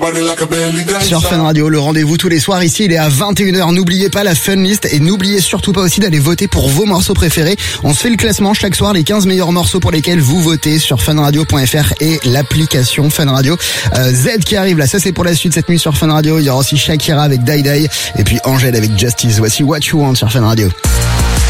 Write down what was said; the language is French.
Sur Fun Radio, le rendez-vous tous les soirs ici, il est à 21h. N'oubliez pas la Fun List et n'oubliez surtout pas aussi d'aller voter pour vos morceaux préférés. On se fait le classement chaque soir, les 15 meilleurs morceaux pour lesquels vous votez sur funradio.fr et l'application Fun Radio. Z qui arrive là, ça c'est pour la suite cette nuit sur Fun Radio. Il y aura aussi Shakira avec Die Die et puis Angèle avec Justice. Voici What You Want sur Fun Radio.